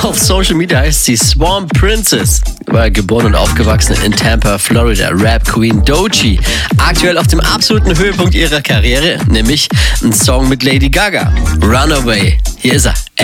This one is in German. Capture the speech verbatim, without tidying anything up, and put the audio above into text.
Auf Social Media heißt sie Swamp Princess. War geboren und aufgewachsen in Tampa, Florida. Rap Queen Doechii. Aktuell auf dem absoluten Höhepunkt ihrer Karriere, nämlich ein Song mit Lady Gaga. Runaway. Hier ist er.